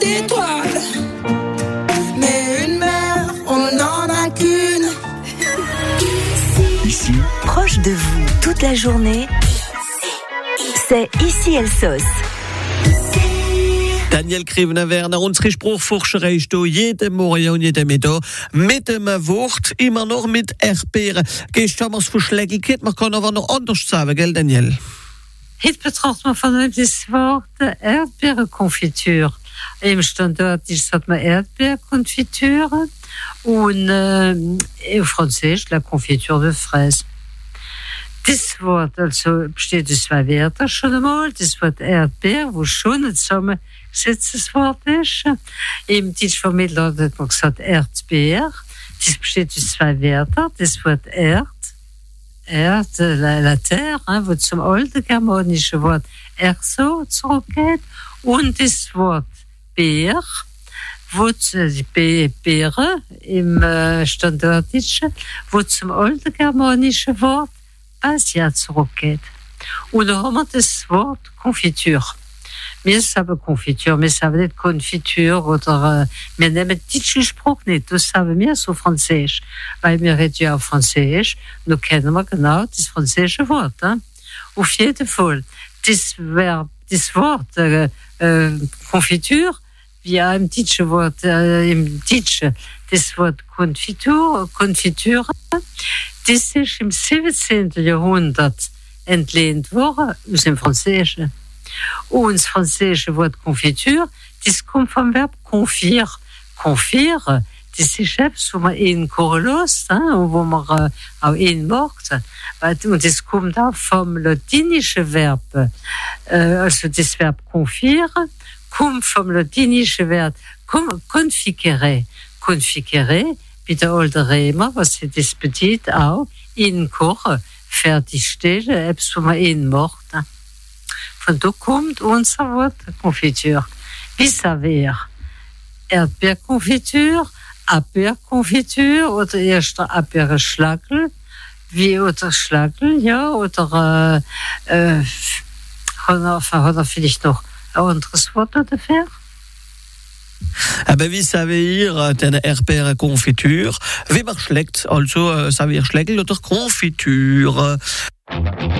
d'étoiles. Mais une mère, on n'en a qu'une. Ici, proche de vous, toute la journée, c'est Ici Elsos. Daniel Krivenaver, unsere Spruchforscherei sto jeden Morgen und jeden Mittag mit dem Wort, immer noch mit Erdbeeren. Gestern haben wir es verschlägelt, man kann aber noch anders sagen, gell Daniel? Heute betrachtet man von das Wort Erdbeerkonfitur. Im Standort sagt man Erdbeerkonfiture und au Französisch la confiture de fraise. Das Wort also besteht aus zwei Wörtern schon einmal. Das Wort Erdbeer, wo schon ein zusammengesetztes Wort ist. Im Deutsch vom Mittelalter hat man gesagt Erdbeer. Das besteht aus zwei Wörtern. Das Wort Erd, la terre, wo zum alten germanischen Wort Erso zurückgeht. Und das Wort Beer, wo die Beere im Standarddeutschen, wo zum alten germanischen Wort Asia zurückgeht. Und da haben wir das Wort Konfitur. Wir sagen Konfitur, wir sagen nicht Konfitur oder wir nehmen den deutschen Spruch nicht, das sagen wir so Französisch. Weil wir reden ja auf Französisch, nun kennen wir genau das französische Wort. Auf jeden Fall, das Wort Konfitur, wie auch im deutschen Wort, im Deutschen, das Wort Konfiture, das ist im 17. Jahrhundert entlehnt worden aus dem Französischen. Und das französische Wort Konfiture, das kommt vom Verb confire. Confire, das ist etwas, wo man einen kochen lässt, wo man auch einen macht. Und das kommt auch vom latinischen Verb. Also das Verb confire kommt vom latinischen Verb configere. Configere, bei der alten Römer, was sie das bedeutet, auch in kochen, fertigstellen, etwas, was man innen macht. Von da kommt unser Wort Konfitur. Wie Saveur, Erdbeerkonfitur, Erdbeerkonfitur oder erst Erdbeerschlagel, wie oder Schlagel, ja, oder hat er vielleicht noch ein anderes Wort dafür? Aber wie Saveur, den Erdbeerkonfitur, wie man schlägt, also Saveur Schlägel oder Konfitur.